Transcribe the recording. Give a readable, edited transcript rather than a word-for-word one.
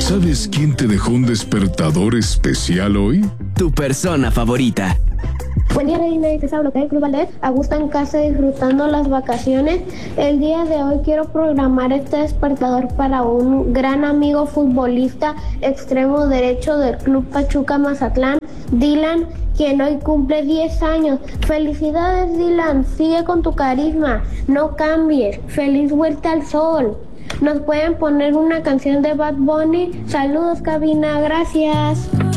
¿Sabes quién te dejó un despertador especial hoy? Tu persona favorita. Buen día, Reina, y te hablo del Club Valdez. A gusto en casa disfrutando las vacaciones. El día de hoy quiero programar este despertador para un gran amigo futbolista extremo derecho del Club Pachuca Mazatlán, Dylan, quien hoy cumple 10 años. Felicidades, Dylan, sigue con tu carisma, no cambies, feliz vuelta al sol. Nos pueden poner una canción de Bad Bunny. Saludos, cabina, gracias.